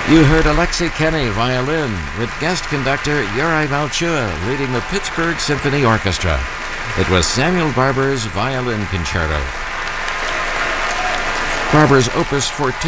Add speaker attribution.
Speaker 1: You heard Alexei Kenny, violin, with guest conductor Yuri Malchua leading the Pittsburgh Symphony Orchestra. It was Samuel Barber's Violin Concerto. Barber's Opus 14